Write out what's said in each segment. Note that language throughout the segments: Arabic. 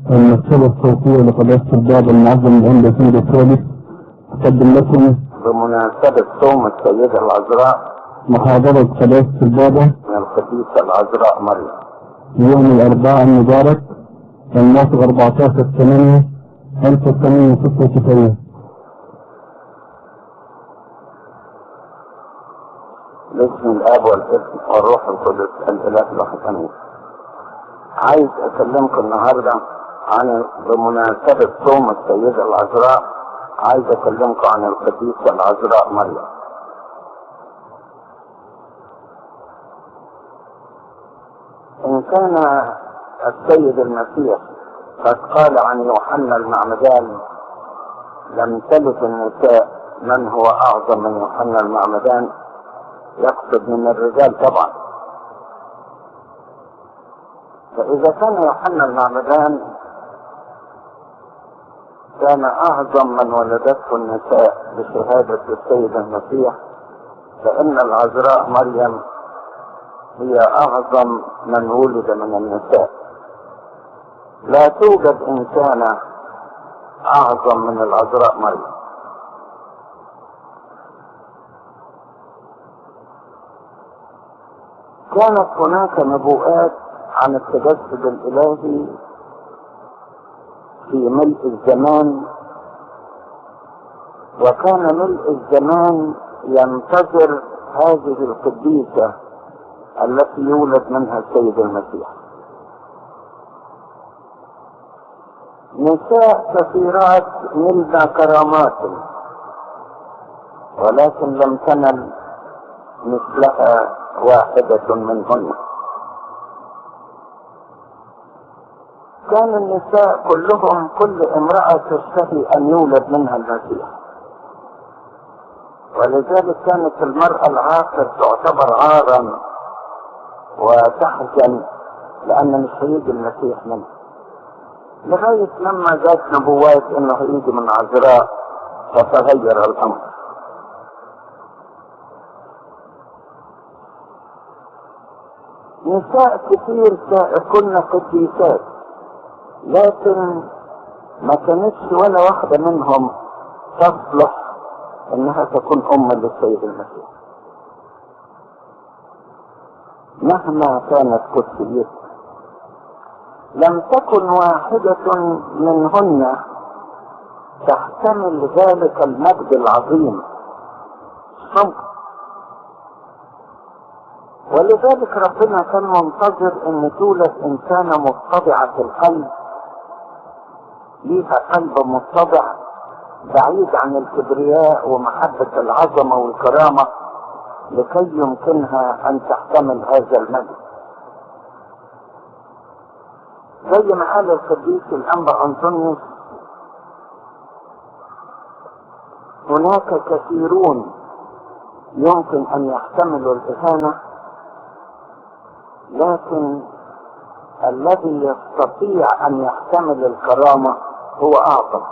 المكتبة الصوتية لقداسة الباب المعظم العمدة الثاني الثالث تقدم لكم بمناسبة صوم السيدة العذراء محاضرة قداسة البابا من القديسة العذراء مريم يوم الأربعاء المبارك الموافق 14/8/1896. باسم الآب والابن والروح القدس الإله الواحد آمين. عايز أكلمكم النهارده عن بمناسبة صوم السيدة العذراء، عايز أكلمكم عن القديسة العذراء مريم. إن كان السيد المسيح قد قال عن يوحنا المعمدان: لم تلد النساء من هو أعظم من يوحنا المعمدان، يقصد من الرجال طبعا. فإذا كان يوحنا المعمدان كان أعظم من ولدته النساء بشهادة السيد المسيح، فإن العذراء مريم هي أعظم من ولد من النساء. لا توجد إنسانة أعظم من العذراء مريم. كانت هناك نبوءات عن التجسد الإلهي في ملء الزمان، وكان ملء الزمان ينتظر هذه القديسة التي يولد منها السيد المسيح. نساء كثيرات نلنا كرامات، ولكن لم تنل مثلها واحدة منهن. كان النساء كلهم، كل امرأة تشتهي أن يولد منها المسيح، ولذلك كانت المرأة العاقر تعتبر عارا وتحزن لأن مش هيجي المسيح منها، لغاية لما جات نبوات إنه هيجي من عذراء فتغير الأمر. نساء كثير كنا قديسات، لكن ما كانتش ولا واحدة منهم تصلح انها تكون ام للسيد المسيح مهما كانت قدسيتها. لم تكن واحدة منهن تحتمل ذلك المجد العظيم، ولذلك ربنا كان منتظر ان تولد انسانة متضعة القلب، ليها قلب متضع بعيد عن الكبرياء ومحبة العظمة والكرامة، لكي يمكنها ان تحتمل هذا المجد. زي ما قال القديس الأنبا أنطونيوس: هناك كثيرون يمكن ان يحتملوا الإهانة، لكن الذي يستطيع ان يحتمل الكرامة هو اعظم.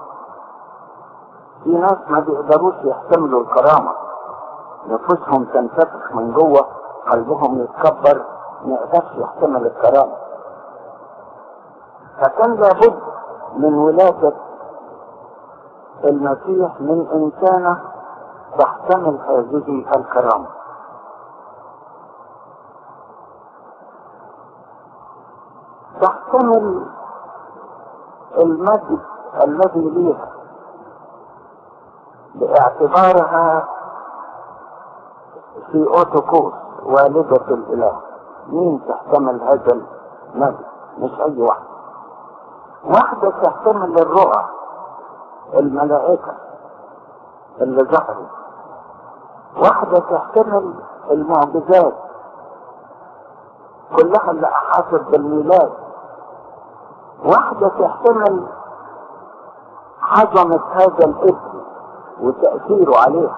في ناس ما بيقدروش يحتملوا الكرامة، نفوسهم تنتفخ من جوه، قلبهم يتكبر، ما يقدرش يحتمل الكرامة. فكان لابد من ولادة المسيح من انسانة تحتمل هذه الكرامة. تحتمل المجد الذي ليها باعتبارها في أوتوكوس والدة الإله. مين تحتمل هذا المجد؟ مش أي واحدة تحتمل الرؤى، الملائكة اللي ظهروا. واحدة تحتمل المعجزات كلها اللي أحاطت بالميلاد. واحدة تحتمل عظمة هذا الابن وتأثيره عليه.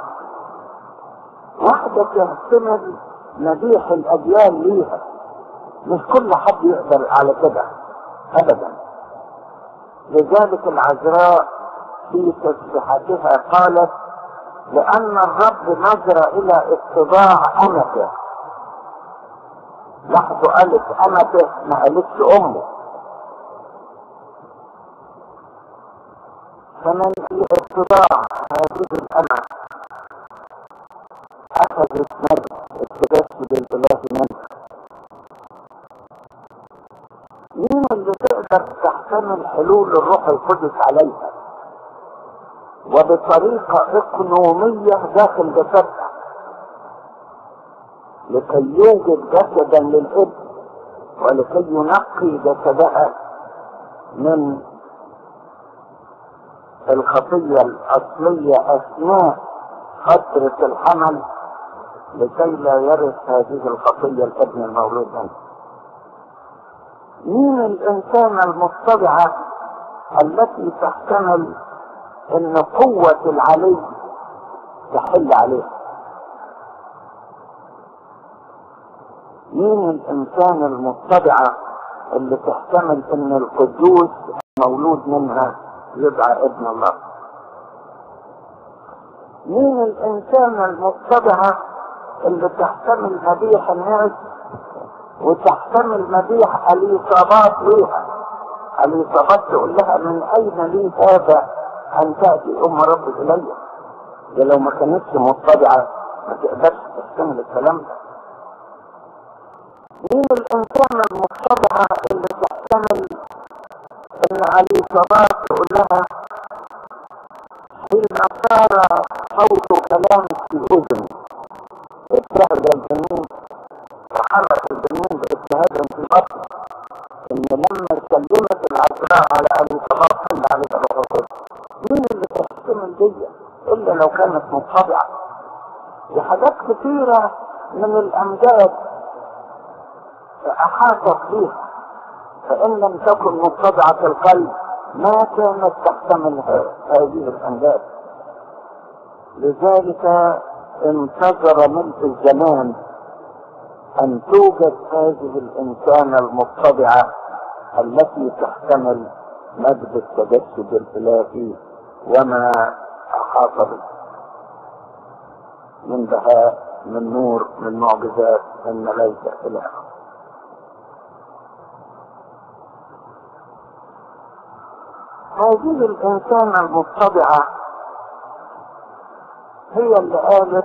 واحدة تحتمل مديح الأجيال ليها. مش كل حد يقدر على كده أبدا. لذلك العذراء في تسبيحاتها قالت: لأن الرب نظر إلى اتباع أمته. لاحظوا قالت أمته، ما قالتش أمه. فمن اتباع هذه الأمة أخذت مجد التجسد الإلهي منها. مين اللي تقدر تحتمل حلول الروح القدس عليها وبطريقة إقنومية داخل جسدها لكي يوجد جسدا للابن ولكي ينقي جسدها من الخطية الأصلية أثناء فترة الحمل لكي لا يرث هذه الخطية الابن المولود منه؟ مين الإنسان المتبعة التي تحتمل أن قوة العلي تحل عليها؟ مين الإنسان المتبعة اللي تحتمل أن القدوس المولود منها يدعى ابن الله؟ مين الإنسان المتبعة اللي تحتمل مديح الناس وتحتمل مديح اليصابات ليها؟ اليصابات تقول لها من أين لي هذا أن تأتي أم رب إلي؟ ده لو ما كانتش متبعة ما تقدرش تحتمل الكلام ده. مين الإنسان المتبعة اللي تحتمل أن اليصابات تقول لها حين صار صوت كلامك في أذني اتخذ الجنين وحرك الجنين باجتهاد في الأصل، إن لما كلمت العذراء على اليصابات حل عليها الروح القدس؟ مين اللي تحتمل دي إلا لو كانت متبعة؟ دي حاجات كثيرة من الأمجاد أحاطت بها، فإن لم تكن متبعة القلب ما كانت تحتمل هذه الأمجاد. لذلك انتظر ملء الزمان أن توجد هذه الإنسانة المتبعة التي تحتمل مجد التجسد الإلهي وما أحاط به من بهاء، من نور، من معجزات، من ملائكة إلى آخره. هذه الإنسانة المتبعة هي اللي قالت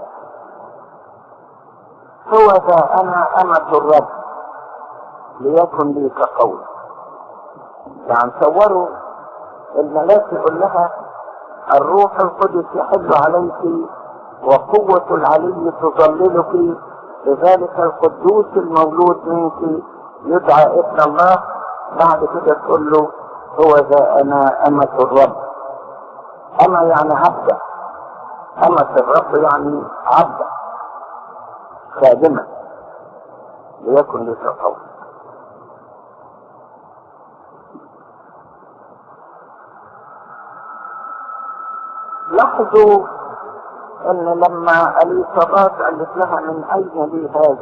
هو ذا أنا أمة الرب ليكن لي كقول. يعني تصوروا الملاك يقول لها الروح القدس يحل عليك وقوة العلي تظللك، لذلك القدوس المولود منك يدعى ابن الله. بعد كده تقول له هو ذا أنا أمة الرب. أما يعني عبدة، أمة الرب يعني عبدة خادمة ليكن لك قول. لاحظوا ان لما اليصابات قالت لها من اين لي هذا